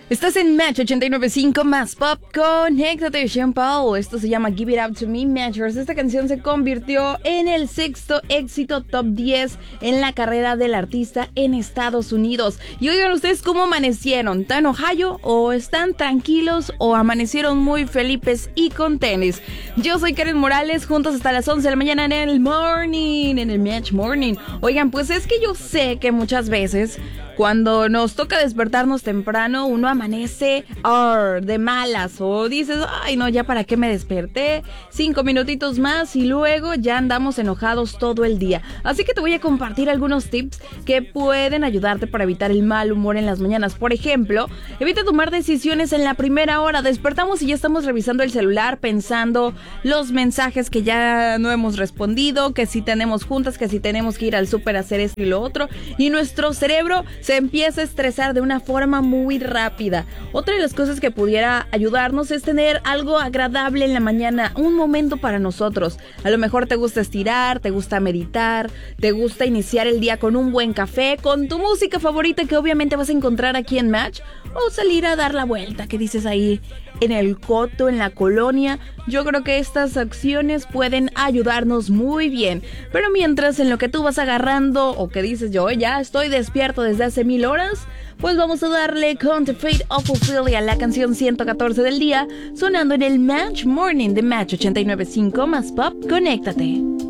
Estás en Match 89.5 más pop. Conéctate, Sean Paul. Esto se llama Give It Up To Me, Matchers. Esta canción se convirtió en el sexto éxito top 10 en la carrera del artista en Estados Unidos. Y oigan ustedes cómo amanecieron. ¿Están en Ohio o están tranquilos o amanecieron muy felices y con tenis? Yo soy Karen Morales, juntos hasta las 11 de la mañana en el morning, en el Match Morning. Oigan, pues es que yo sé que muchas veces cuando nos toca despertarnos temprano, uno amanece de malas o dices, ay no, ya para qué me desperté, 5 minutitos más y luego ya andamos enojados todo el día. Así que te voy a compartir algunos tips que pueden ayudarte para evitar el mal humor en las mañanas. Por ejemplo, evita tomar decisiones en la primera hora. Despertamos y ya estamos revisando el celular pensando los mensajes que ya no hemos respondido, que si tenemos juntas, que si tenemos que ir al súper a hacer esto y lo otro, y nuestro cerebro se empieza a estresar de una forma muy rápida. Otra de las cosas que pudiera ayudarnos es tener algo agradable en la mañana, un momento para nosotros. A lo mejor te gusta estirar, te gusta meditar, te gusta iniciar el día con un buen café, con tu música favorita que obviamente vas a encontrar aquí en Match, o salir a dar la vuelta, que dices ahí en el coto, en la colonia. Yo creo que estas acciones pueden ayudarnos muy bien. Pero mientras en lo que tú vas agarrando o que dices yo ya estoy despierto desde hace 1000 horas, pues vamos a darle con The Fate of Ophelia, la canción 114 del día, sonando en el Match Morning de Match 89.5 más pop. Conéctate.